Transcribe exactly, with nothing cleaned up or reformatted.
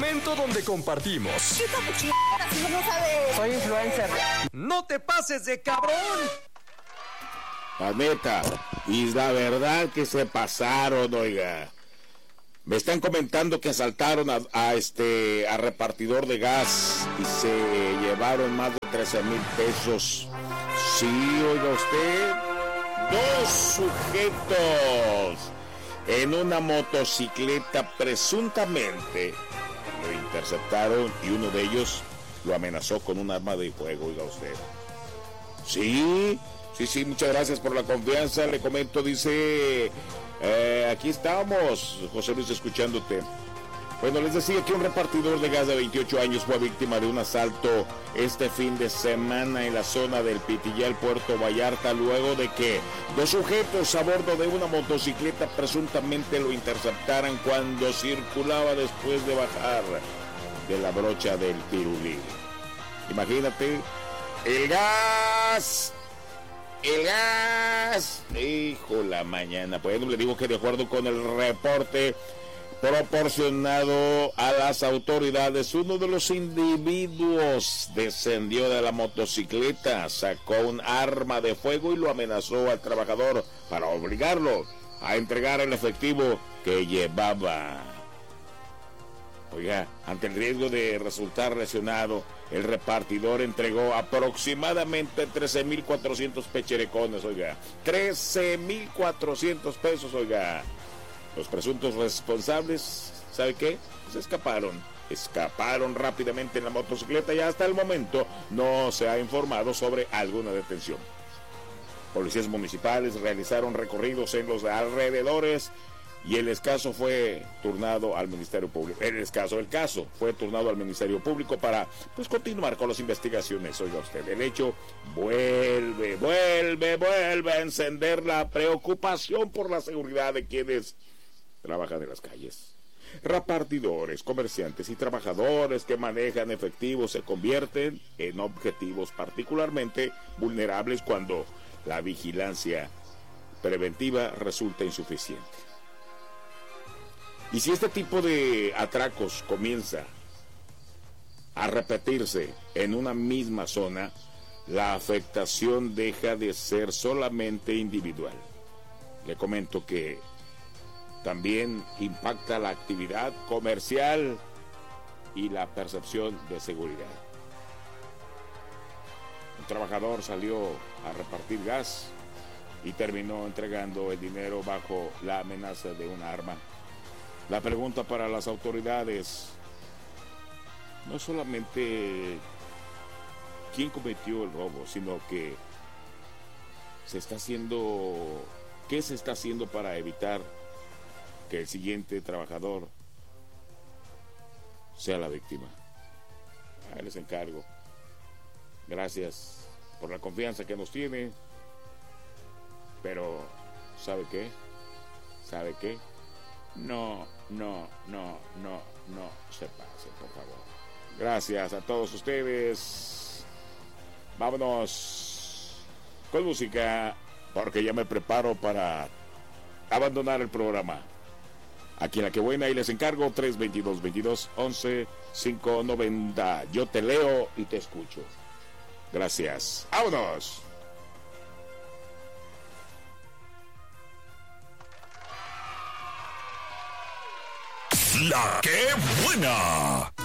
momento donde compartimos. ¿Qué capuchita? Si no sabe. Soy influencer. ¡No te pases de cabrón! La neta, y la verdad que se pasaron, oiga. Me están comentando que asaltaron a, a este a repartidor de gas y se llevaron más de trece mil pesos. Sí, oiga usted, dos sujetos en una motocicleta presuntamente lo interceptaron y uno de ellos lo amenazó con un arma de fuego, oiga usted. Sí, sí, sí, muchas gracias por la confianza. Le comento, dice... Eh, aquí estamos, José Luis, escuchándote. Bueno, les decía que un repartidor de gas de veintiocho años fue víctima de un asalto este fin de semana en la zona del Pitillal, Puerto Vallarta, luego de que dos sujetos a bordo de una motocicleta presuntamente lo interceptaran cuando circulaba después de bajar de la brocha del Pirulí. Imagínate, el gas... El gas, hijo la mañana. Pues le digo que de acuerdo con el reporte proporcionado a las autoridades, uno de los individuos descendió de la motocicleta, sacó un arma de fuego y lo amenazó al trabajador para obligarlo a entregar el efectivo que llevaba. Oiga, ante el riesgo de resultar lesionado, el repartidor entregó aproximadamente trece mil cuatrocientos pecherecones, oiga. trece mil cuatrocientos pesos, oiga. Los presuntos responsables, ¿sabe qué? Se escaparon. Escaparon rápidamente en la motocicleta y hasta el momento no se ha informado sobre alguna detención. Policías municipales realizaron recorridos en los alrededores y el caso fue turnado al Ministerio Público. El caso, el caso fue turnado al Ministerio Público para pues continuar con las investigaciones. Oiga usted, el hecho vuelve, vuelve, vuelve a encender la preocupación por la seguridad de quienes trabajan en las calles. Repartidores, comerciantes y trabajadores que manejan efectivo se convierten en objetivos particularmente vulnerables cuando la vigilancia preventiva resulta insuficiente. Y si este tipo de atracos comienza a repetirse en una misma zona, la afectación deja de ser solamente individual. Le comento que también impacta la actividad comercial y la percepción de seguridad. Un trabajador salió a repartir gas y terminó entregando el dinero bajo la amenaza de un arma. La pregunta para las autoridades no es solamente quién cometió el robo, sino que se está haciendo, ¿qué se está haciendo para evitar que el siguiente trabajador sea la víctima? Ahí les encargo. Gracias por la confianza que nos tiene, pero ¿sabe qué? ¿Sabe qué? No, no, no, no, no se pase, por favor. Gracias a todos ustedes. Vámonos con música, porque ya me preparo para abandonar el programa. Aquí en La Que Buena, y les encargo tres veintidós veintidós once cinco noventa. Yo te leo y te escucho. Gracias. ¡Vámonos! La Que Buena.